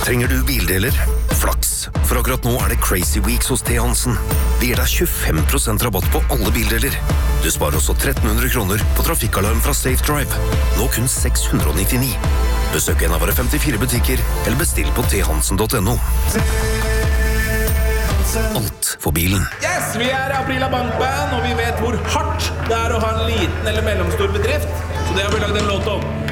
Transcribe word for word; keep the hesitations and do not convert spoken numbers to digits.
Trenger du bildeler? Flaks, for akkurat nå er det Crazy Weeks hos T. Hansen. De gir deg tjuefem prosent rabatt på alle bildeler. Du sparer også tretten hundre kroner på trafikkalarm fra Safe Drive. Nå kun seks hundre og nittini. Besøk en av våre femtifire butikker, eller bestill på t hansen punktum no. Alt for bilen. Yes, vi er Aprila Bankband, og vi vet hvor hardt det er å ha en liten eller mellomstor bedrift. Så det har vi laget en låt om.